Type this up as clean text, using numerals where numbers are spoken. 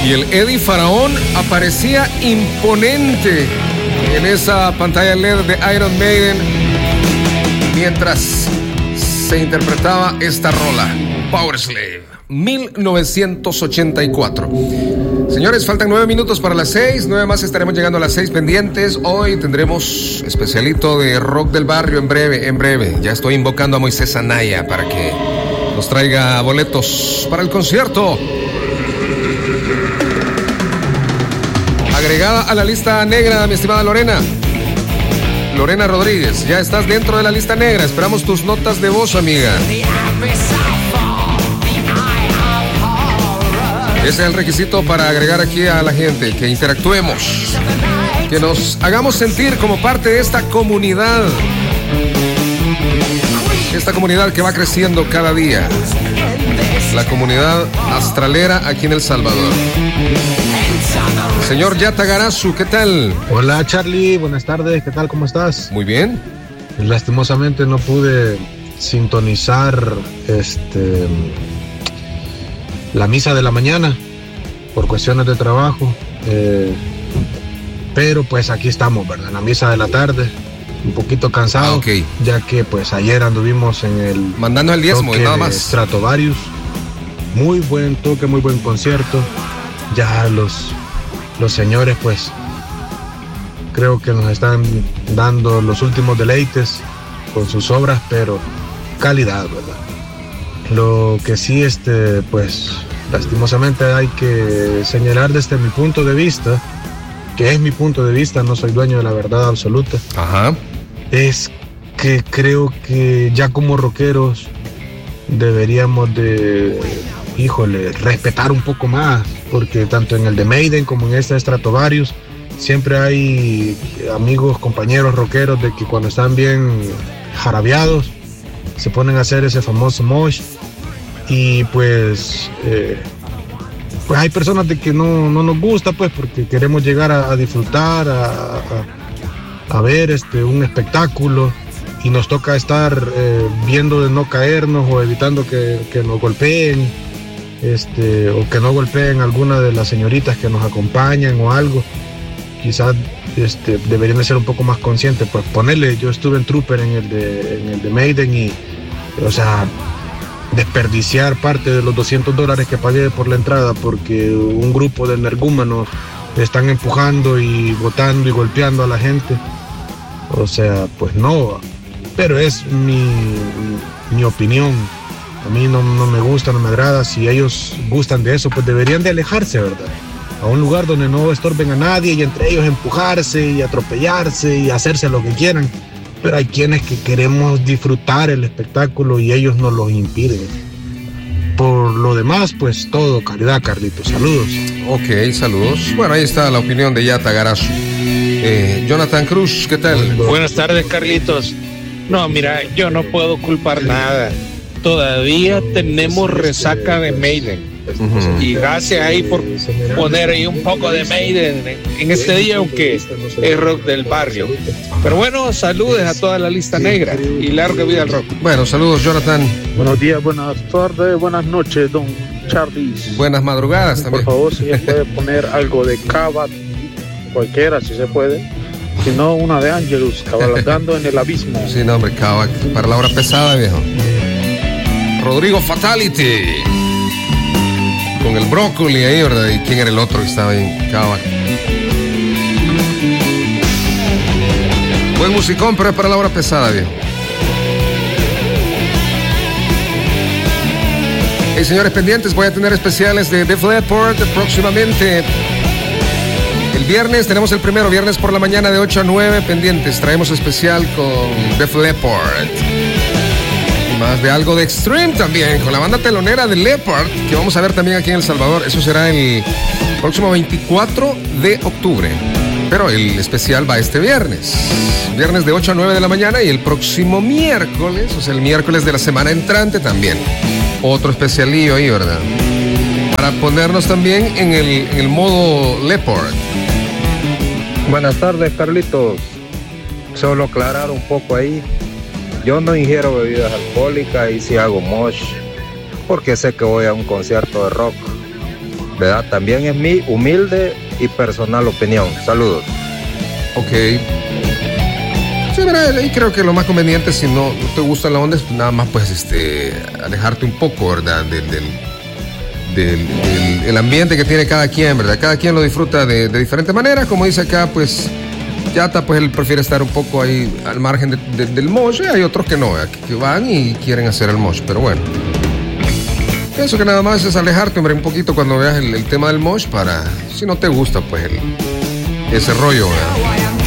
Y el Eddie Faraón aparecía imponente en esa pantalla LED de Iron Maiden mientras se interpretaba esta rola, Powerslave, 1984. Señores, faltan 9 minutos para las 6, 9 más, estaremos llegando a las 6 pendientes. Hoy tendremos especialito de rock del barrio en breve. Ya estoy invocando a Moisés Anaya para que nos traiga boletos para el concierto. Agregada a la lista negra, mi estimada Lorena Rodríguez, ya estás dentro de la lista negra. Esperamos tus notas de voz, amiga. Ese es el requisito para agregar aquí a la gente, que interactuemos, que nos hagamos sentir como parte de esta comunidad que va creciendo cada día, la comunidad astralera aquí en El Salvador. Señor Yata Garazu, ¿qué tal? Hola Charlie, buenas tardes, ¿qué tal? ¿Cómo estás? Muy bien. Lastimosamente no pude sintonizar la misa de la mañana por cuestiones de trabajo, pero pues aquí estamos, ¿verdad? La misa de la tarde, un poquito cansado, ya que pues ayer anduvimos en el mandando el diezmo y nada más. Stratovarius, muy buen toque, muy buen concierto. Ya los señores pues creo que nos están dando los últimos deleites con sus obras, pero calidad, ¿verdad? Lo que sí, pues lastimosamente hay que señalar desde mi punto de vista, que es mi punto de vista, no soy dueño de la verdad absoluta. Ajá. Es que creo que ya como rockeros deberíamos de, respetar un poco más, porque tanto en el de Maiden como en este Stratovarius siempre hay amigos, compañeros rockeros de que cuando están bien jarabeados se ponen a hacer ese famoso mosh, y pues hay personas de que no nos gusta, pues porque queremos llegar a disfrutar, a ver un espectáculo, y nos toca estar viendo de no caernos o evitando que nos golpeen, o que no golpeen alguna de las señoritas que nos acompañan o algo. Quizás deberían de ser un poco más conscientes. Pues ponerle, yo estuve en Trooper en el de Maiden, y o sea, desperdiciar parte de los $200 que pagué por la entrada porque un grupo de energúmanos están empujando y botando y golpeando a la gente, o sea, pues no. Pero es mi opinión. A mí no me gusta, no me agrada. Si ellos gustan de eso, pues deberían de alejarse, ¿verdad? A un lugar donde no estorben a nadie, y entre ellos empujarse y atropellarse y hacerse lo que quieran. Pero hay quienes que queremos disfrutar el espectáculo y ellos nos lo impiden. Por lo demás, pues todo calidad, Carlitos. Saludos. Ok, saludos. Bueno, ahí está la opinión de Yata Garazu. Jonathan Cruz, ¿qué tal? Buenas tardes, Carlitos. No, mira, yo no puedo culpar nada. Todavía tenemos resaca de Maiden. Y gracias ahí por poner ahí un poco de Maiden en este día, aunque es rock del barrio. Pero bueno, saludos a toda la lista negra y larga vida al rock. Bueno, saludos, Jonathan. Buenos días, buenas tardes, buenas noches, don Charlie. Buenas madrugadas también. Por favor, si se puede poner algo de Cabat, cualquiera, si se puede. Si no, una de Angelus, cabalgando en el abismo. Sí, no, hombre, Cabat, para la hora pesada, viejo. Rodrigo Fatality. Con el brócoli ahí, ¿verdad? ¿Y quién era el otro que estaba ahí en Cabat? Buen musicón, pero es para la hora pesada, viejo. Hey, señores pendientes, voy a tener especiales de Def Leppard próximamente. El viernes tenemos el primero, viernes por la mañana de 8 a 9, pendientes. Traemos especial con Def Leppard. Más de algo de Extreme también, con la banda telonera de Leppard, que vamos a ver también aquí en El Salvador. Eso será el próximo 24 de octubre. Pero el especial va este viernes de 8 a 9 de la mañana, y el próximo miércoles, o sea, el miércoles de la semana entrante también. Otro especialillo ahí, ¿verdad? Para ponernos también en el modo Leppard. Buenas tardes, Carlitos. Solo aclarar un poco ahí. Yo no ingiero bebidas alcohólicas y sí hago mosh, porque sé que voy a un concierto de rock. ¿verdad? También es mi humilde y personal opinión. Saludos. Ok. Sí, ¿verdad? Y creo que lo más conveniente, si no te gusta la onda, es nada más pues alejarte un poco, ¿verdad? Del ambiente que tiene cada quien, ¿verdad? Cada quien lo disfruta de diferente manera. Como dice acá, pues Yata, pues él prefiere estar un poco ahí al margen del mosh. Hay otros que no, que van y quieren hacer el mosh, pero bueno. Eso que nada más es alejarte, hombre, un poquito cuando veas el tema del mosh para, si no te gusta, pues ese rollo, ¿verdad?